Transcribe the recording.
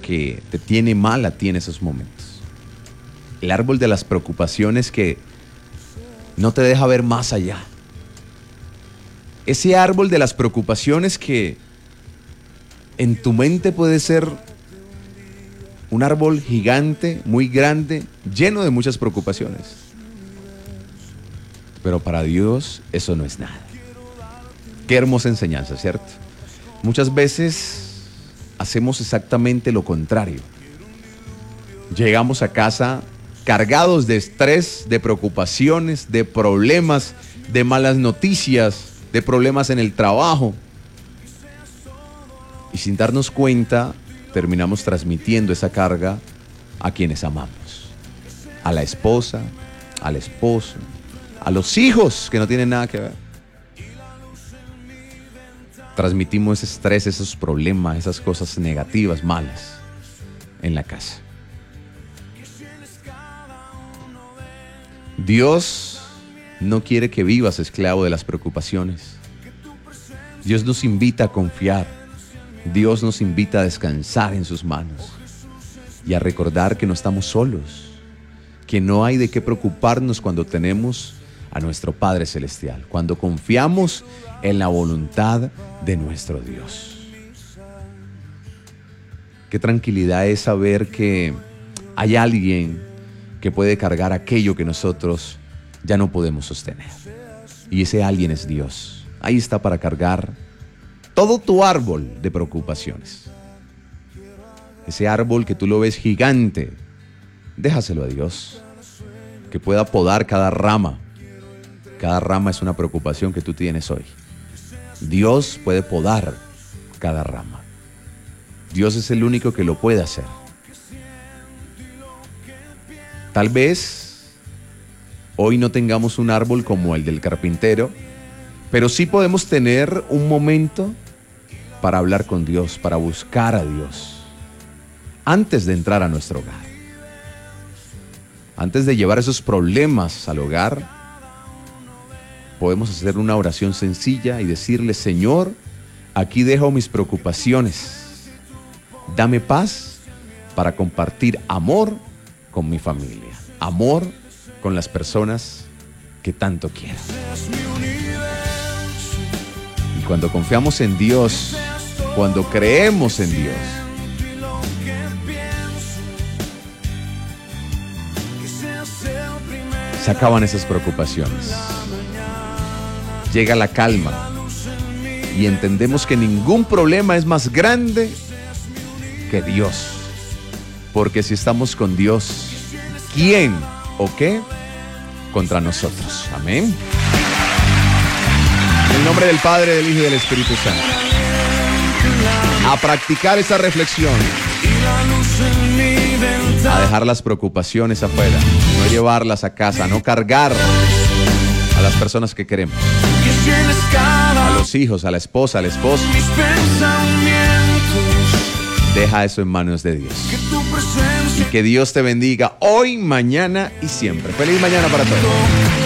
que te tiene mal a ti en esos momentos. El árbol de las preocupaciones que no te deja ver más allá. Ese árbol de las preocupaciones que en tu mente puede ser un árbol gigante, muy grande, lleno de muchas preocupaciones. Pero para Dios eso no es nada. Qué hermosa enseñanza, ¿cierto? Muchas veces hacemos exactamente lo contrario. Llegamos a casa cargados de estrés, de preocupaciones, de problemas, de malas noticias, de problemas en el trabajo. Y sin darnos cuenta, terminamos transmitiendo esa carga a quienes amamos. A la esposa, al esposo, a los hijos que no tienen nada que ver. Transmitimos ese estrés, esos problemas, esas cosas negativas, malas en la casa. Dios no quiere que vivas esclavo de las preocupaciones. Dios nos invita a confiar. Dios nos invita a descansar en sus manos y a recordar que no estamos solos, que no hay de qué preocuparnos cuando tenemos a nuestro Padre Celestial, cuando confiamos en la voluntad de nuestro Dios. Qué tranquilidad es saber que hay alguien que puede cargar aquello que nosotros ya no podemos sostener. Y ese alguien es Dios. Ahí está para cargar todo tu árbol de preocupaciones. Ese árbol que tú lo ves gigante, déjaselo a Dios, que pueda podar cada rama. Cada rama es una preocupación que tú tienes hoy. Dios puede podar cada rama. Dios es el único que lo puede hacer. Tal vez hoy no tengamos un árbol como el del carpintero, pero sí podemos tener un momento para hablar con Dios, para buscar a Dios, antes de entrar a nuestro hogar. Antes de llevar esos problemas al hogar, podemos hacer una oración sencilla y decirle: Señor, aquí dejo mis preocupaciones. Dame paz para compartir amor con mi familia, amor con las personas que tanto quiero. Y cuando confiamos en Dios, cuando creemos en Dios, se acaban esas preocupaciones. Llega la calma y entendemos que ningún problema es más grande que Dios. Porque si estamos con Dios, ¿quién o qué contra nosotros? Amén. En el nombre del Padre, del Hijo y del Espíritu Santo. A practicar esa reflexión. A dejar las preocupaciones afuera. No llevarlas a casa. No cargar a las personas que queremos. A los hijos, a la esposa, al esposo. Deja eso en manos de Dios. Y que Dios te bendiga hoy, mañana y siempre. Feliz mañana para todos.